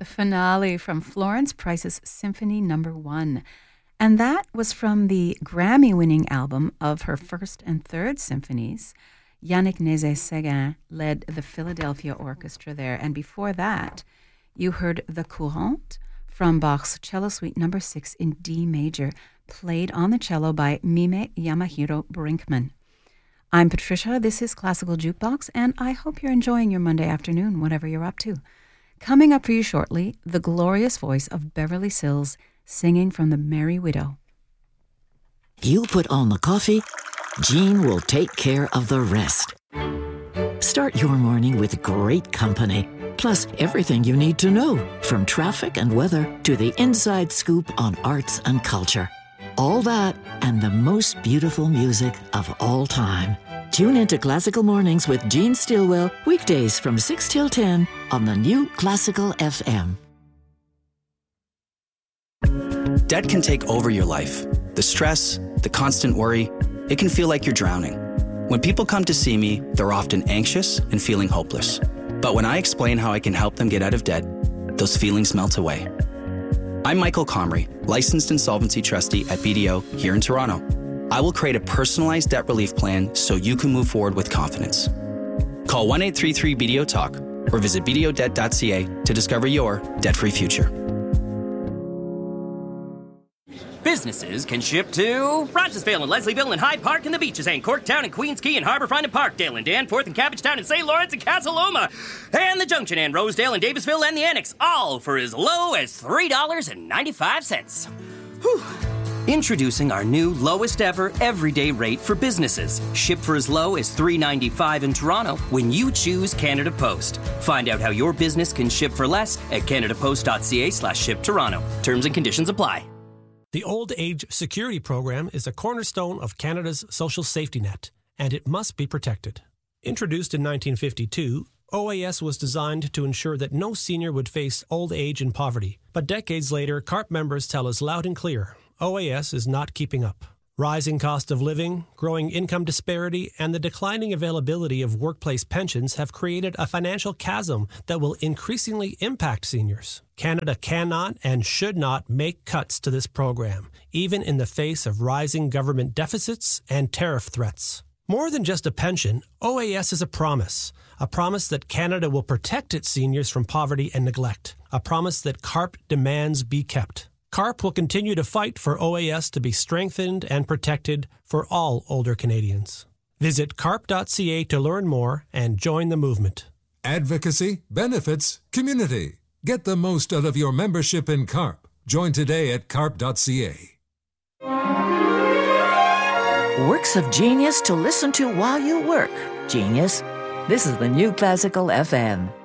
finale from Florence Price's Symphony No. 1. And that was from the Grammy-winning album of her first and third symphonies. Yannick Nézet-Séguin led the Philadelphia Orchestra there. And before that, you heard the Courante from Bach's Cello Suite No. 6 in D major, played on the cello by Mime Yamahiro Brinkman. I'm Patricia, this is Classical Jukebox, and I hope you're enjoying your Monday afternoon, whatever you're up to. Coming up for you shortly, the glorious voice of Beverly Sills singing from The Merry Widow. You put on the coffee, Jean will take care of the rest. Start your morning with great company, plus everything you need to know, from traffic and weather to the inside scoop on arts and culture. All that and the most beautiful music of all time. Tune into Classical Mornings with Jean Stillwell, weekdays from 6 till 10 on the new Classical FM. Debt can take over your life. The stress, the constant worry, it can feel like you're drowning. When people come to see me, they're often anxious and feeling hopeless. But when I explain how I can help them get out of debt, those feelings melt away. I'm Michael Comrie, licensed insolvency trustee at BDO here in Toronto. I will create a personalized debt relief plan so you can move forward with confidence. Call 1-833-BDO-TALK or visit bdodebt.ca to discover your debt-free future. Businesses can ship to Rochesville and Leslieville and Hyde Park and the beaches and Corktown and Queens Quay and Harbourfront and Parkdale and Danforth and Cabbagetown and St. Lawrence and Casa Loma and the Junction and Rosedale and Davisville and the Annex, all for as low as $3.95. Whew. Introducing our new lowest ever everyday rate for businesses. Ship for as low as $3.95 in Toronto when you choose Canada Post. Find out how your business can ship for less at canadapost.ca/shiptoronto. Terms and conditions apply. The Old Age Security Program is a cornerstone of Canada's social safety net, and it must be protected. Introduced in 1952, OAS was designed to ensure that no senior would face old age and poverty. But decades later, CARP members tell us loud and clear, OAS is not keeping up. Rising cost of living, growing income disparity, and the declining availability of workplace pensions have created a financial chasm that will increasingly impact seniors. Canada cannot and should not make cuts to this program, even in the face of rising government deficits and tariff threats. More than just a pension, OAS is a promise that Canada will protect its seniors from poverty and neglect, a promise that CARP demands be kept. CARP will continue to fight for OAS to be strengthened and protected for all older Canadians. Visit carp.ca to learn more and join the movement. Advocacy, benefits, community. Get the most out of your membership in CARP. Join today at carp.ca. Works of genius to listen to while you work. Genius. This is the new Classical FM.